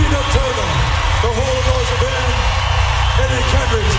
Tina Turner, the Holy Ghost Band, Eddie Kendricks,